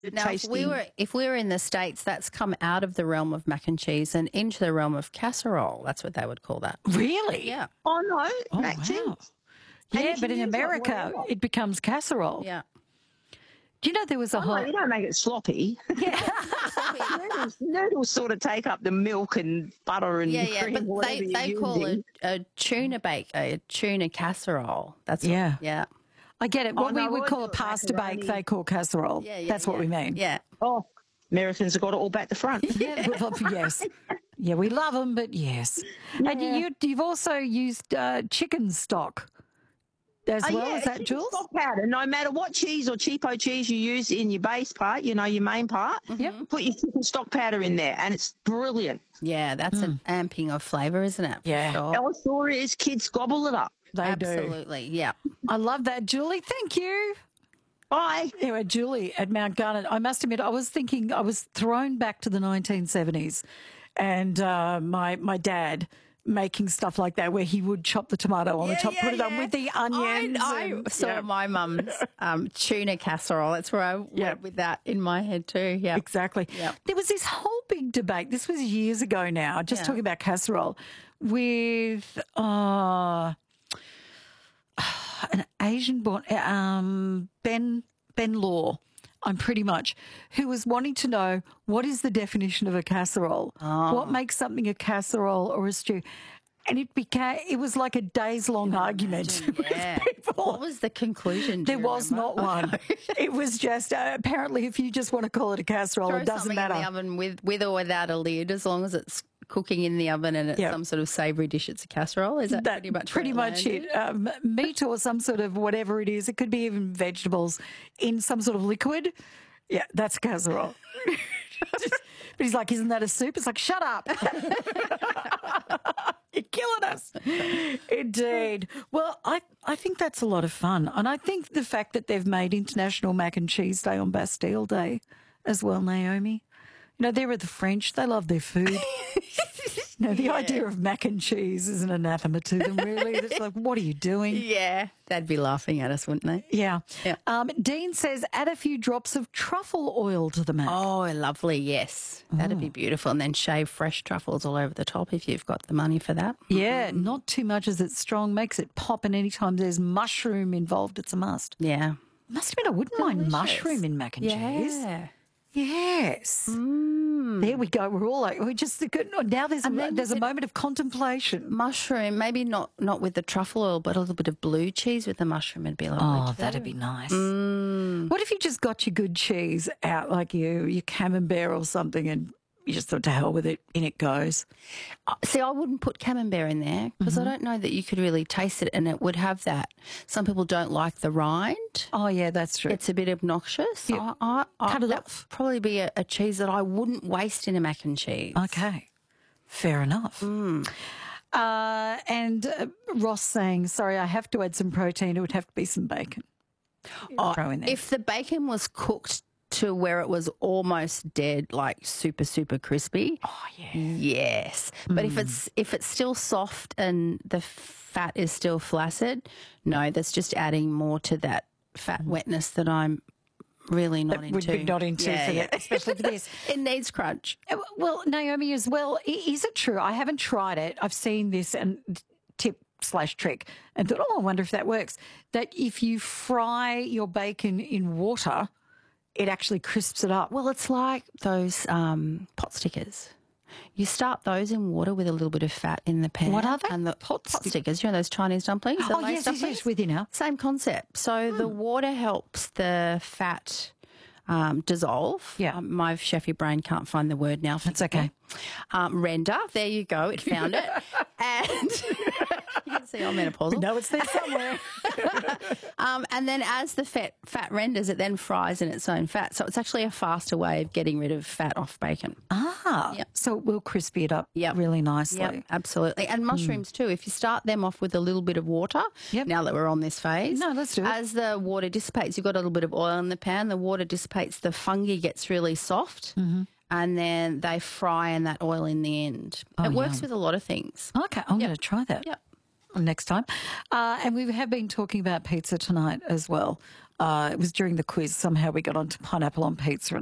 Now, tasty. if we were in the States, that's come out of the realm of mac and cheese and into the realm of casserole. That's what they would call that. Really? Yeah. Oh, no, Oh, mac wow. cheese. Yeah, you but can in use, like, America, whatever. it becomes casserole. Yeah. Do you know there was a Oh, no, whole... you don't make it sloppy. Noodles sort of take up the milk and butter and Yeah, cream, but whatever they you're call using. a tuna bake a tuna casserole. That's Yeah. yeah. I get it. What no, we would we'll call do a it pasta bake, macaroni. they call casserole. Yeah, That's what we mean. Yeah. Oh, Americans have got it all back to front. Yeah, well, yes. Yeah, we love them, but yes. And you've also used chicken stock as well. Yeah, Is that chicken Jules? stock powder. No matter what cheese or cheapo cheese you use in your base part, your main part, put your chicken stock powder in there, and it's brilliant. Yeah, that's an amping of flavour, isn't it? For Yeah. sure. Our story is kids gobble it up. They do. Absolutely. Yeah. I love that, Julie. Thank you. Bye. Anyway, Julie at Mount Garnet, I must admit, I was thrown back to the 1970s and my dad making stuff like that where he would chop the tomato on the top, put it on with the onions. I saw my mum's tuna casserole. That's where I went with that in my head too. Yeah. Exactly. Yep. There was this whole big debate. This was years ago now, just talking about casserole with an Asian born Ben Law. I'm pretty much, who was wanting to know what is the definition of a casserole? What makes something a casserole or a stew? And it was like a days-long argument. Yeah. What was the conclusion? There was not one. It was just, apparently, if you just want to call it a casserole, Throw it doesn't something matter. in the oven with or without a lid, as long as it's cooking in the oven and it's some sort of savoury dish, it's a casserole. Is that pretty much it? Meat or some sort of whatever it is. It could be even vegetables in some sort of liquid. Yeah, that's a casserole. But he's like, isn't that a soup? It's like, shut up. You're killing us. Indeed. Well, I think that's a lot of fun. And I think the fact that they've made International Mac and Cheese Day on Bastille Day as well, Naomi. You know, they're the French. They love their food. The idea of mac and cheese is an anathema to them, really. It's like, what are you doing? Yeah, they'd be laughing at us, wouldn't they? Yeah. Dean says, add a few drops of truffle oil to the mac. Oh, lovely, yes. That'd be beautiful. And then shave fresh truffles all over the top if you've got the money for that. Yeah, not too much as it's strong, makes it pop, and anytime there's mushroom involved, it's a must. Yeah. Must admit, I wouldn't mind mushroom in mac and cheese. Yeah. Yes. There we go. We're all like, now there's a moment of contemplation. Mushroom, maybe not with the truffle oil, but a little bit of blue cheese with the mushroom would be lovely. Oh, that'd be nice. What if you just got your good cheese out, like your camembert or something, and you just thought, to hell with it, in it goes? See, I wouldn't put camembert in there because I don't know that you could really taste it, and it would have that. Some people don't like the rind. Oh, yeah, that's true. It's a bit obnoxious. Yeah. Cut it off. Probably be a cheese that I wouldn't waste in a mac and cheese. Okay. Fair enough. And Ross saying, sorry, I have to add some protein. It would have to be some bacon. Throw in there. If the bacon was cooked to where it was almost dead, like super, super crispy. Oh, yeah. Yes. But if it's still soft and the fat is still flaccid, no, that's just adding more to that fat wetness that I'm really not into. Would be not into, especially for this. It needs crunch. Well, Naomi, as well, is it true? I haven't tried it. I've seen this and tip/trick and thought, I wonder if that works. That if you fry your bacon in water, it actually crisps it up. Well, it's like those pot stickers. You start those in water with a little bit of fat in the pan. What are they? And the pot stickers, you know, those Chinese dumplings? Oh, yes, with you now. Same concept. So the water helps the fat dissolve. Yeah. My chefy brain can't find the word now. That's okay. Render. There you go. It found it. And you can see I'm menopausal. No, it's there somewhere. And then as the fat renders, it then fries in its own fat. So it's actually a faster way of getting rid of fat off bacon. So it will crispy it up really nicely. Yep, absolutely. And mushrooms too. If you start them off with a little bit of water, now that we're on this phase. No, let's do it. As the water dissipates, you've got a little bit of oil in the pan, the water dissipates, the fungi gets really soft. And then they fry in that oil in the end. It works with a lot of things. Okay, I'm going to try that. Yep. Next time. And we have been talking about pizza tonight as well. it was during the quiz. Somehow we got onto pineapple on pizza, and